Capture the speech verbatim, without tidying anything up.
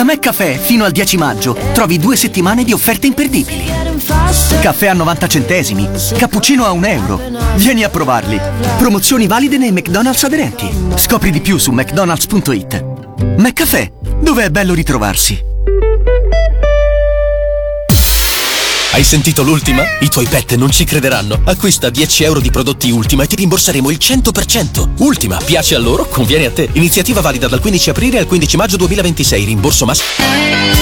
McCaffè fino al dieci maggio trovi due settimane di offerte imperdibili. Caffè a novanta centesimi, cappuccino a un euro. Vieni a provarli. Promozioni valide nei McDonald's aderenti. Scopri di più su mcdonalds punto it. McCaffè, dove è bello ritrovarsi. Hai sentito l'Ultima? I tuoi pet non ci crederanno. Acquista dieci euro di prodotti Ultima e ti rimborseremo il cento per cento. Ultima, piace a loro, conviene a te. Iniziativa valida dal quindici aprile al quindici maggio duemilaventisei. Rimborso massimo.